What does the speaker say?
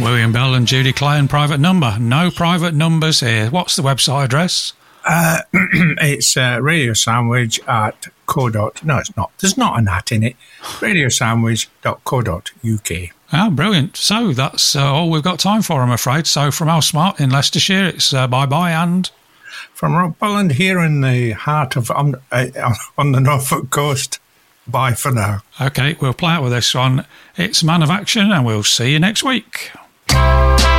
William Bell and Judy Clay, private number. No private numbers here. What's the website address? It's Radio Sandwich at co. No, it's not. There's not an at in it. radiosandwich.co.uk. Oh, brilliant. So that's all we've got time for, I'm afraid. So from Al Smart in Leicestershire, it's bye-bye, and... From Rob Bolland here in the heart of... on the Norfolk coast, bye for now. OK, we'll play out with this one. It's Man of Action, and we'll see you next week.